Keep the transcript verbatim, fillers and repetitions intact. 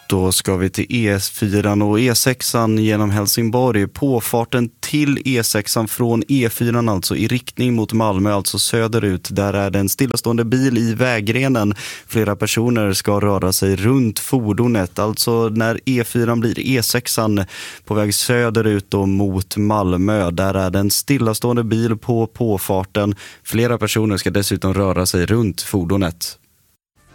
Då ska vi till E fyra och E sex genom Helsingborg. Påfarten till E sex från E fyra alltså i riktning mot Malmö, alltså söderut. Där är det en stillastående bil i vägrenen. Flera personer ska röra sig runt fordonet. Alltså när E fyra blir E sex på väg söderut och mot Malmö. Där är det en stillastående bil på påfarten. Flera personer ska dessutom röra sig runt fordonet.